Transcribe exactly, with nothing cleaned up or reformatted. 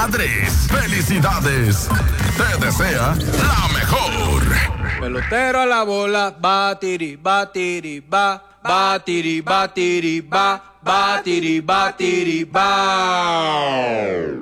padres, felicidades. Te desea la mejor. Pelotero a la bola, batiri, batiri, ba, batiri, batiri, ba, batiri, batiri, ba.